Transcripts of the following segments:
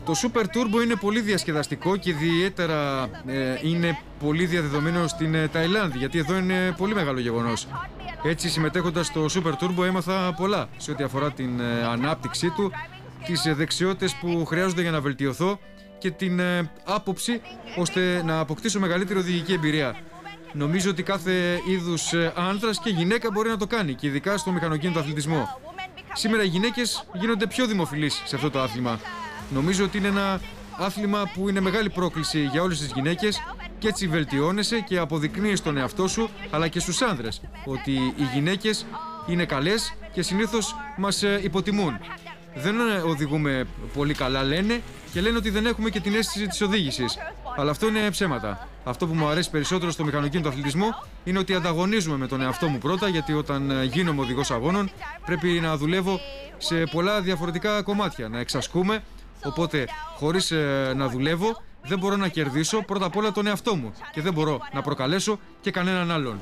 Το Super Turbo είναι πολύ διασκεδαστικό και ιδιαίτερα είναι πολύ διαδεδομένο στην Ταϊλάνδη, γιατί εδώ είναι πολύ μεγάλο γεγονός. Έτσι, συμμετέχοντας στο Super Turbo, έμαθα πολλά σε ό,τι αφορά την ανάπτυξή του, τις δεξιότητες που χρειάζονται για να βελτιωθώ και την άποψη ώστε να αποκτήσω μεγαλύτερη οδηγική εμπειρία. Νομίζω ότι κάθε είδους άνδρας και γυναίκα μπορεί να το κάνει, και ειδικά στο μηχανοκίνητο αθλητισμό. Σήμερα οι γυναίκες γίνονται πιο δημοφιλείς σε αυτό το άθλημα. Νομίζω ότι είναι ένα άθλημα που είναι μεγάλη πρόκληση για όλες τις γυναίκες και έτσι βελτιώνεσαι και αποδεικνύεις τον εαυτό σου αλλά και στους άνδρες ότι οι γυναίκες είναι καλές και συνήθως μας υποτιμούν. Δεν οδηγούμε πολύ καλά, λένε, και λένε ότι δεν έχουμε και την αίσθηση της οδήγησης. Αλλά αυτό είναι ψέματα. Αυτό που μου αρέσει περισσότερο στο μηχανοκίνητο αθλητισμό είναι ότι ανταγωνίζουμε με τον εαυτό μου πρώτα, γιατί όταν γίνομαι οδηγός αγώνων πρέπει να δουλεύω σε πολλά διαφορετικά κομμάτια, να εξασκούμε. Οπότε, χωρίς να δουλεύω, δεν μπορώ να κερδίσω πρώτα απ' όλα τον εαυτό μου και δεν μπορώ να προκαλέσω και κανέναν άλλον.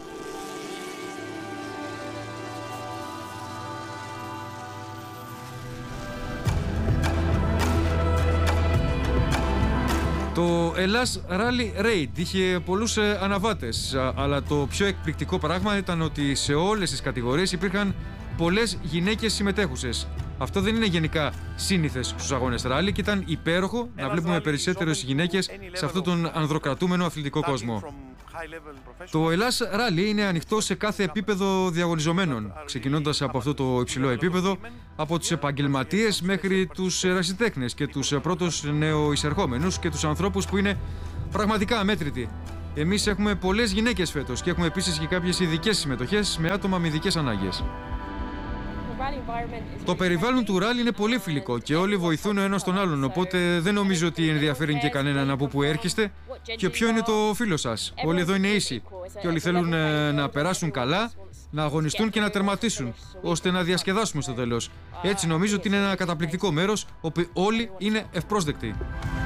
Το Ελλάς Rally Raid είχε πολλούς αναβάτες, αλλά το πιο εκπληκτικό πράγμα ήταν ότι σε όλες τις κατηγορίες υπήρχαν πολλές γυναίκες συμμετέχουσες. Αυτό δεν είναι γενικά σύνηθες στους αγώνες ράλι και ήταν υπέροχο να βλέπουμε περισσότερες γυναίκες σε αυτόν τον ανδροκρατούμενο αθλητικό κόσμο. Το Ελλάς Rally είναι ανοιχτό σε κάθε επίπεδο διαγωνιζομένων, ξεκινώντας από αυτό το υψηλό επίπεδο, από τους επαγγελματίες μέχρι τους ερασιτέχνες και τους πρώτους νεοεισερχόμενους και τους ανθρώπους που είναι πραγματικά αμέτρητοι. Εμείς έχουμε πολλές γυναίκες φέτος και έχουμε επίσης και κάποιες ειδικές συμμετοχές με άτομα με ειδικές ανάγκες. Το περιβάλλον του ράλι είναι πολύ φιλικό και όλοι βοηθούν ο ένας τον άλλον, οπότε δεν νομίζω ότι ενδιαφέρει και κανέναν από που έρχεστε και ποιο είναι το φύλο σας. Όλοι εδώ είναι ίσοι και όλοι θέλουν να περάσουν καλά, να αγωνιστούν και να τερματίσουν, ώστε να διασκεδάσουμε στο τέλος. Έτσι νομίζω ότι είναι ένα καταπληκτικό μέρος όπου όλοι είναι ευπρόσδεκτοι.